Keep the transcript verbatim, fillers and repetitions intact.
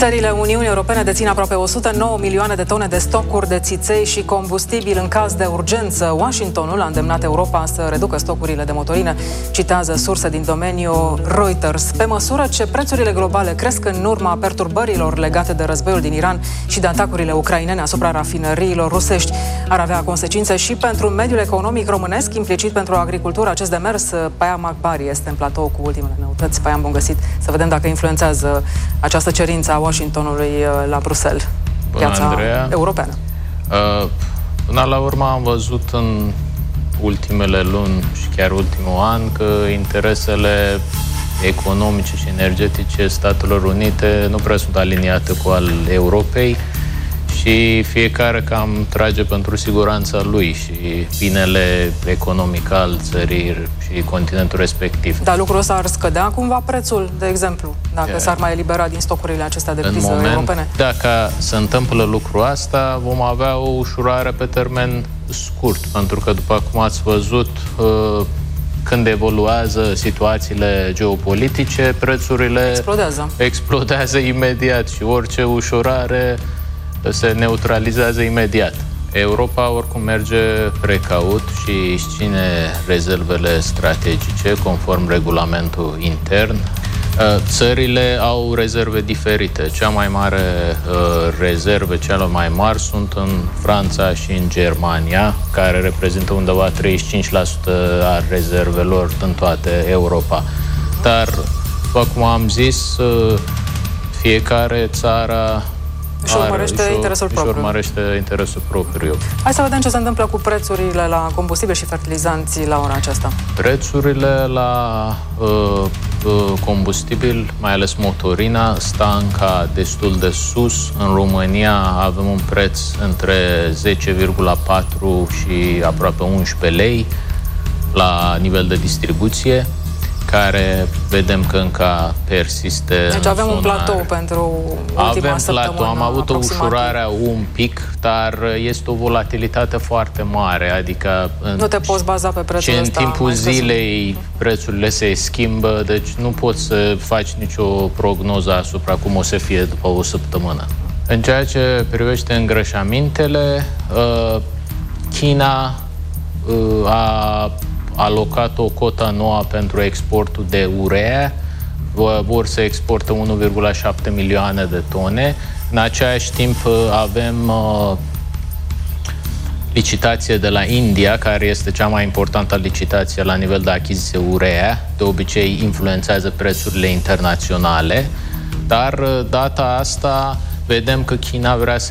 Țările Uniunii Europene dețin aproape o sută nouă milioane de tone de stocuri de țiței și combustibil în caz de urgență. Washingtonul a îndemnat Europa să reducă stocurile de motorină, citează surse din domeniu Reuters. Pe măsură ce prețurile globale cresc în urma perturbărilor legate de războiul din Iran și de atacurile ucrainene asupra rafinăriilor rusești, ar avea consecințe și pentru mediul economic românesc, implicit pentru agricultură. Acest demers, Payam Akbari este în platou cu ultimele noutăți. Payam, bun găsit. Să vedem dacă influențează această cerință a Washingtonului la Bruxelles, piața Andreea, europeană. Uh, până la urmă am văzut în ultimele luni și chiar ultimul an că interesele economice și energetice Statelor Unite nu prea sunt aliniate cu al Europei și fiecare cam trage pentru siguranța lui și binele economic al țării și continentul respectiv. Dar lucrul ăsta ar scădea cumva prețul, de exemplu, dacă yeah. s-ar mai elibera din stocurile acestea de priză moment, europene? Dacă se întâmplă lucrul asta, vom avea o ușurare pe termen scurt, pentru că, după cum ați văzut, când evoluează situațiile geopolitice, prețurile explodează, explodează imediat și orice ușurare se neutralizează imediat. Europa oricum merge precaut și își ține rezervele strategice conform regulamentul intern. Țările au rezerve diferite. Cea mai mare rezerve, cele mai mari, sunt în Franța și în Germania, care reprezintă undeva treizeci și cinci la sută a rezervelor în toată Europa. Dar, după cum am zis, fiecare țară își urmărește are, interesul își propriu. urmărește interesul propriu. Hai să vedem ce se întâmplă cu prețurile la combustibil și fertilizanți la ora aceasta. Prețurile la uh, uh, combustibil, mai ales motorina, stă încă destul de sus. În România avem un preț între zece virgulă patru și aproape unsprezece lei la nivel de distribuție, care vedem că încă persiste. Deci avem un platou pentru ultima avem săptămână. Platou. Am avut o ușurare un pic, dar este o volatilitate foarte mare, adică nu te poți baza pe prețul ăsta. În timpul zilei prețurile se schimbă, deci nu poți să faci nicio prognoză asupra cum o să fie după o săptămână. În ceea ce privește îngrășămintele, China a alocat o cotă nouă pentru exportul de urea. Vor să exportă unu virgulă șapte milioane de tone. În același timp avem uh, licitație de la India, care este cea mai importantă licitație la nivel de achiziție urea. De obicei influențează prețurile internaționale, dar data asta vedem că China vrea să